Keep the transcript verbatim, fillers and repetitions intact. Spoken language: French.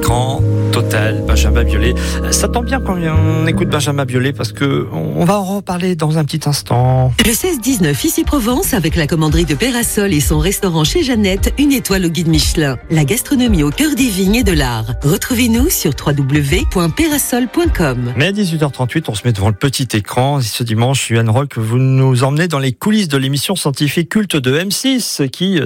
écran total, Benjamin Biolay. Ça tombe bien quand on écoute Benjamin Biolay parce que on va en reparler dans un petit instant. Le seize dix-neuf, ici Provence, avec la commanderie de Pérasol et son restaurant chez Jeannette, une étoile au guide Michelin. La gastronomie au cœur des vignes et de l'art. Retrouvez-nous sur w w w point pérasol point com. Mais à dix-huit heures trente-huit, on se met devant le petit écran. Ce dimanche, Yuan Rock, vous nous emmenez dans les coulisses de l'émission scientifique culte de M six qui